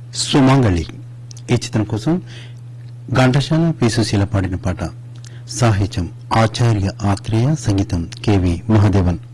సుమంగళి ఈ చిత్రం కోసం ఘంటసాల పి సుశీల పాడిన పాట. సాహిత్యం ఆచార్య ఆత్రేయ, సంగీతం కెవి మహాదేవన్.